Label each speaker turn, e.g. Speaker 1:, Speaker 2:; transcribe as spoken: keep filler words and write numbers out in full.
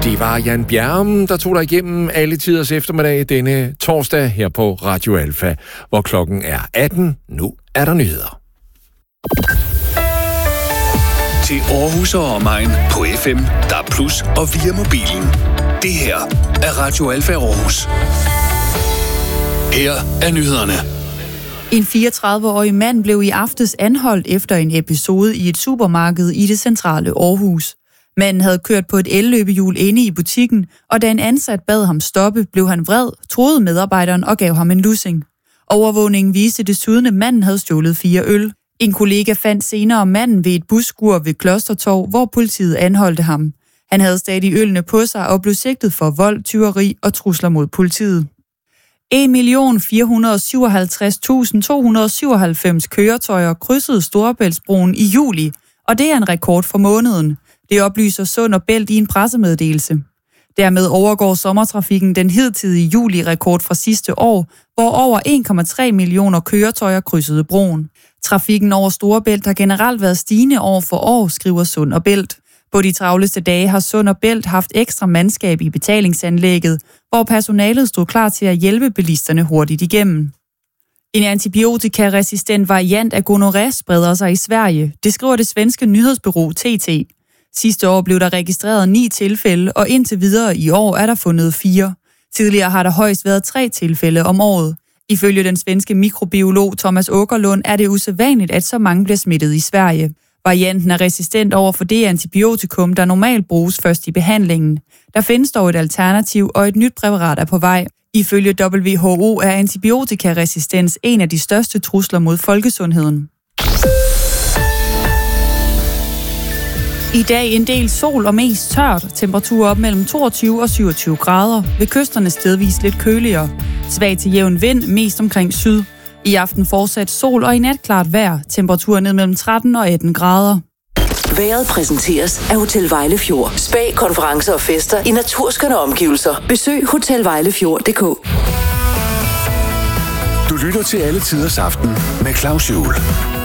Speaker 1: Det var Jan Bjerrum, der tog dig igennem alle tiders eftermiddag denne torsdag her på Radio Alfa, hvor klokken er atten. Nu er der nyheder.
Speaker 2: Til Aarhus og omegn på F M, D A B plus, og via mobilen. Det her er Radio Alfa Aarhus. Her er nyhederne.
Speaker 3: En fireogtredive-årig mand blev i aftes anholdt efter en episode i et supermarked i det centrale Aarhus. Manden havde kørt på et elløbehjul inde i butikken, og da en ansat bad ham stoppe, blev han vred, troede medarbejderen og gav ham en lussing. Overvågningen viste desuden, at manden havde stjålet fire øl. En kollega fandt senere manden ved et busskur ved Klostertorv, hvor politiet anholdte ham. Han havde stadig ølene på sig og blev sigtet for vold, tyveri og trusler mod politiet. en million fire hundrede og syvoghalvtreds tusind to hundrede og syvoghalvfems køretøjer krydsede Storebæltsbroen i juli, og det er en rekord for måneden. Det oplyser Sund og Bælt i en pressemeddelelse. Dermed overgår sommertrafikken den hidtidige juli-rekord fra sidste år, hvor over en komma tre millioner køretøjer krydsede broen. Trafikken over Storebælt har generelt været stigende år for år, skriver Sund og Bælt. På de travleste dage har Sund og Bælt haft ekstra mandskab i betalingsanlægget, hvor personalet stod klar til at hjælpe bilisterne hurtigt igennem. En antibiotikaresistent variant af gonorrhea spreder sig i Sverige. Det skriver det svenske nyhedsbureau T T. Sidste år blev der registreret ni tilfælde, og indtil videre i år er der fundet fire. Tidligere har der højst været tre tilfælde om året. Ifølge den svenske mikrobiolog Thomas Åkerlund er det usædvanligt, at så mange bliver smittet i Sverige. Varianten er resistent over for det antibiotikum, der normalt bruges først i behandlingen. Der findes dog et alternativ, og et nyt præparat er på vej. Ifølge W H O er antibiotikaresistens en af de største trusler mod folkesundheden. I dag en del sol og mest tørt. Temperaturer op mellem toogtyve og syvogtyve grader. Ved kysterne stedvis lidt køligere. Svag til jævn vind, mest omkring syd. I aften fortsat sol og i nat klart vejr. Temperaturer ned mellem tretten og atten grader.
Speaker 4: Vejret præsenteres af Hotel Vejlefjord. Spa, konferencer og fester i naturskønne omgivelser. Besøg hotel vejlefjord punktum d k.
Speaker 2: Du lytter til Alle Tiders Aften med Claus Juhl.